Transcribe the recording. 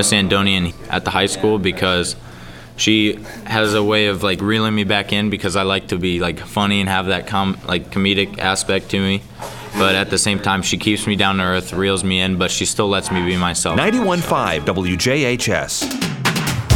Miss Andonian at the high school because she has a way of like reeling me back in because I like to be like funny and have that comedic aspect to me. But at the same time, she keeps me down to earth, reels me in, but she still lets me be myself. 91.5 WJHS.